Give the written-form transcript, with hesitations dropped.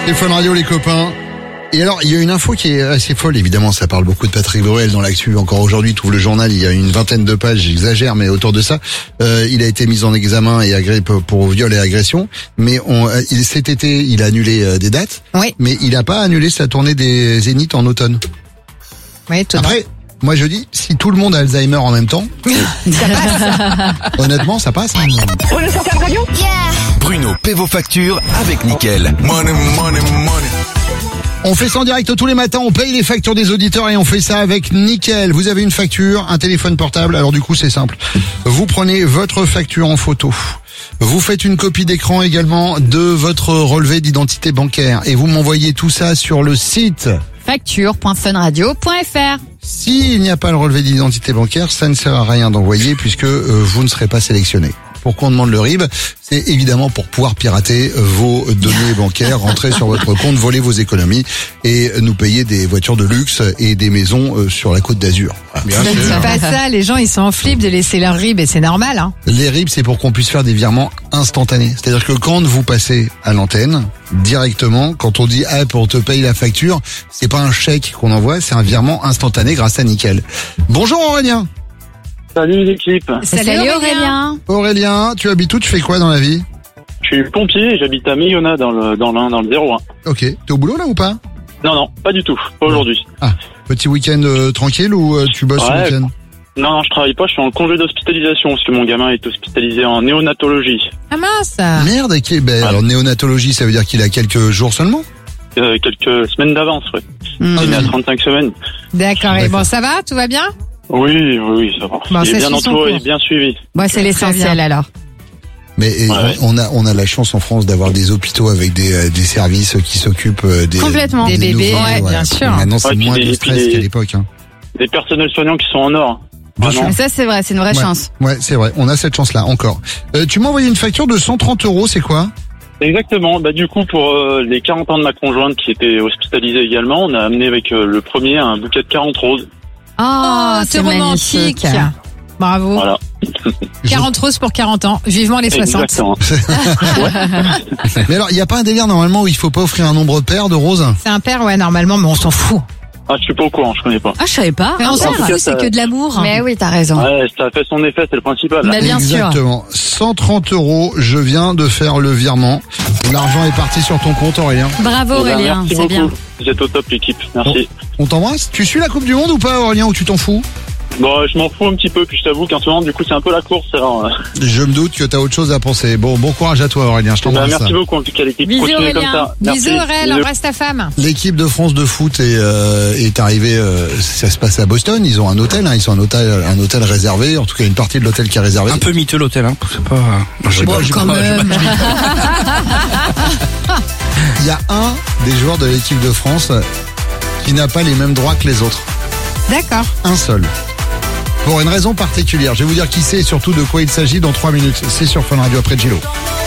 C'est Fun Radio, les copains. Et alors, il y a une info qui est assez folle, évidemment, ça parle beaucoup de Patrick Bruel dans l'actu. Encore aujourd'hui, tout le journal, il y a une vingtaine de pages, j'exagère, mais autour de ça, il a été mis en examen et pour viol et agression. Mais cet été, il a annulé des dates, Oui. mais il n'a pas annulé sa tournée des Zéniths en automne. Oui, tout Après, moi je dis, si tout le monde a Alzheimer en même temps, honnêtement, ça passe. Bruno paie vos factures avec Nickel. Money, money, money. On fait ça en direct tous les matins, on paye les factures des auditeurs et on fait ça avec Nickel. Vous avez une facture, un téléphone portable, alors du coup c'est simple. Vous prenez votre facture en photo. Vous faites une copie d'écran également de votre relevé d'identité bancaire et vous m'envoyez tout ça sur le site. Facture.funradio.fr. S'il n'y a pas le relevé d'identité bancaire, ça ne sert à rien d'envoyer puisque vous ne serez pas sélectionné. Pourquoi on demande le RIB? C'est évidemment pour pouvoir pirater vos données bancaires, rentrer sur votre compte, voler vos économies et nous payer des voitures de luxe et des maisons sur la Côte d'Azur. Bien sûr. C'est pas ça, les gens ils sont en flip de laisser leur RIB et c'est normal. Hein. Les RIB, c'est pour qu'on puisse faire des virements instantanés. C'est-à-dire que quand vous passez à l'antenne, directement, quand on dit « on te paye la facture », c'est pas un chèque qu'on envoie, c'est un virement instantané grâce à Nickel. Bonjour Aurélien. Salut l'équipe. Salut Aurélien. Aurélien, tu habites où? Tu fais quoi dans la vie? Je suis pompier et j'habite à Millona dans le 01. Ok. T'es au boulot là ou pas? Non, pas du tout. Pas aujourd'hui. Ah, petit week-end tranquille ou tu bosses Ouais. ce week-end? Non, je travaille pas. Je suis en congé d'hospitalisation parce que mon gamin est hospitalisé en néonatologie. Ah mince. Merde, ok. Ben, alors néonatologie, ça veut dire qu'il a quelques jours seulement? Quelques semaines d'avance, ouais. Il est né à 35 semaines. D'accord, et bon ça va? Tout va bien? Oui, ça va. Bon, Il ça est bien suit son entouré cours. et bien suivi. Bon, c'est l'essentiel alors. Mais Ouais. on a la chance en France d'avoir des hôpitaux avec des services qui s'occupent des Complètement. Des bébés, nouveau-nés, ouais, bien sûr. Maintenant c'est Ouais, puis moins de des- stress puis des- qu'à l'époque. Hein. Des personnels soignants qui sont en or. Bien Ah sûr. non. Mais ça c'est vrai, c'est une vraie Ouais. chance. Ouais, c'est vrai. On a cette chance-là encore. Tu m'as envoyé une facture de 130 €. C'est quoi? Exactement. Du coup, pour les 40 ans de ma conjointe qui était hospitalisée également, on a amené avec le premier un bouquet de 40 roses. Oh, c'est romantique. magnifique. Bravo. Voilà. 40 roses pour 40 ans. Vivement les 60. Exactement. Mais alors, il n'y a pas un délire normalement où il faut pas offrir un nombre pair de roses? C'est un père, ouais, normalement, mais on s'en fout. Ah, je suis pas au courant, je connais pas. Ah, je savais pas. Mais on s'en En fout, plus, ça- c'est que de l'amour. Mais oui, t'as raison. Ouais, ça a fait son effet, c'est le principal. Mais bien sûr. Exactement. 130 €. Je viens de faire le virement. L'argent est parti sur ton compte, Aurélien. Bravo Eh ben, Aurélien, merci c'est beaucoup. bien. Vous êtes au top, l'équipe. Merci. On t'embrasse. Tu suis la Coupe du Monde ou pas, Aurélien, ou tu t'en fous? Bon, je m'en fous un petit peu, puis je t'avoue qu'en ce moment, du coup, c'est un peu la course. Alors, Je me doute que t'as autre chose à penser. Bon courage à toi, Aurélien. Je t'embrasse. merci beaucoup, en tout cas, l'équipe. Bisous, Continuez comme Aurélien. ça. Merci. Bisous Aurel, Bisous. embrasse ta femme. L'équipe de France de foot est arrivée. Ça se passe à Boston. Ils ont un hôtel. Ils sont un hôtel réservé. En tout cas, une partie de l'hôtel qui est réservée. Un peu miteux l'hôtel, hein. C'est pas. J'ai Bon, pas- j'ai quand pas- même. Il y a un des joueurs de l'équipe de France qui n'a pas les mêmes droits que les autres. D'accord. Un seul. Pour une raison particulière. Je vais vous dire qui c'est et surtout de quoi il s'agit dans 3 minutes. C'est sur Fun Radio après Gilo.